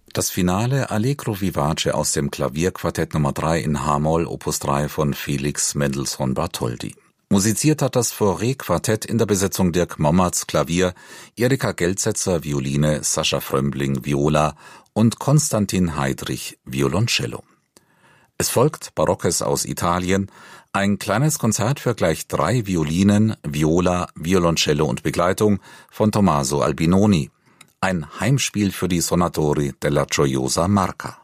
Das Finale Allegro vivace aus dem Klavierquartett Nummer 3 in h-Moll Opus 3 von Felix Mendelssohn Bartholdy. Musiziert hat das Fauré-Quartett in der Besetzung Dirk Mommertz Klavier, Erika Geltsetzer Violine, Sascha Frömbling Viola und Konstantin Heydrich Violoncello. Es folgt Barockes aus Italien, ein kleines Konzert für gleich 3 Violinen, Viola, Violoncello und Begleitung von Tommaso Albinoni. Ein Heimspiel für die Sonatori della Gioiosa Marca.